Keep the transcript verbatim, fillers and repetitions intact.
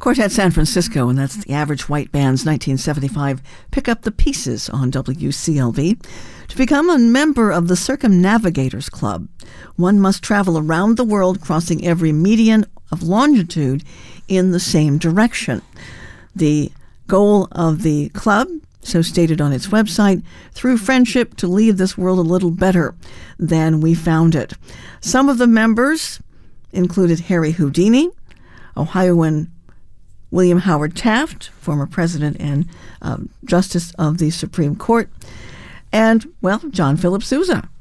Quartet San Francisco, and that's the Average White Band's nineteen seventy-five Pick Up the Pieces on W C L V. To become a member of the Circumnavigators Club, one must travel around the world, crossing every median of longitude in the same direction. The goal of the club, so stated on its website, through friendship to leave this world a little better than we found it. Some of the members included Harry Houdini, Ohioan William Howard Taft, former president and um, justice of the Supreme Court, and, well, John Philip Sousa.